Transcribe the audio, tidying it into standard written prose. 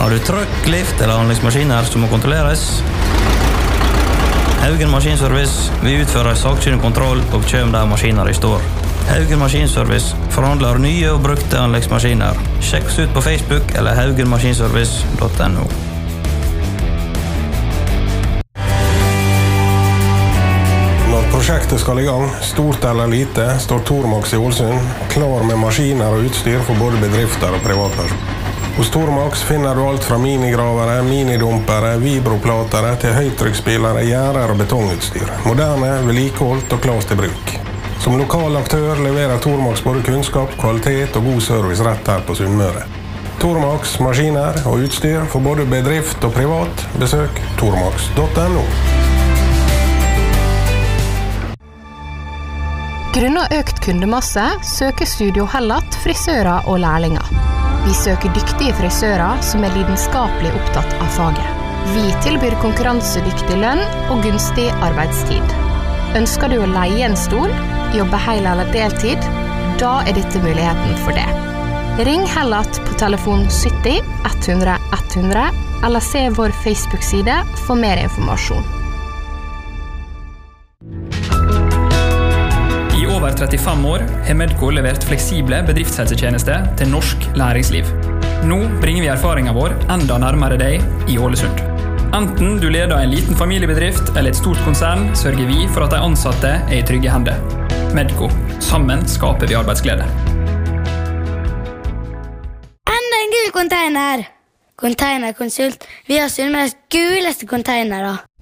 Har du trøkk, lift eller anleggsmaskiner som må kontrolleres? Haugen Maskinservice vil utføre sakkyndig kontroll og kjøp der maskiner står. Haugen Maskinservice forhandler nye og brukte anleggsmaskiner. Sjekk oss ut på Facebook eller haugenmaskinservice.no. Når prosjektet skal i gang, stort eller lite, står Tormax i Ålesund klar med maskiner og utstyr for både bedrifter og privatpersoner. Hos Tormax finner du alt fra minigravere, minidumpere, vibroplatere til høytrykksspillere, gjerder og betongutstyr. Moderne, vedlikeholdt og klart til bruk. Som lokal aktør leverer Tormax både kunnskap, kvalitet og god service rett her på Sunnmøre. Tormax, maskiner og utstyr for både bedrift og privat. Besøk tormax.no. Grunnet økt kundemasse søker Studio Hellat frisører og lærlinger. Vi søker dyktige frisører som er lidenskapelig opptatt av faget. Vi tilbyr konkurransedyktig lønn og gunstig arbeidstid. Ønsker du å leie en stol, jobbe hel eller deltid? Da er dette muligheten for det. Ring Hellat på telefon 70 100 100 eller se vår Facebook-side for mer informasjon. I over 35 år har Medco levert fleksible bedriftshelsetjenester til norsk læringsliv. Nå bringer vi erfaringen vår enda nærmere deg i Ålesund. Enten du leder en liten familiebedrift eller et stort konsern, sørger vi for at de ansatte er i trygge hender. Medco. Sammen skaper vi arbeidsglede. Enda en gul container! Containerkonsult. Vi har Sunnmøres guleste containere.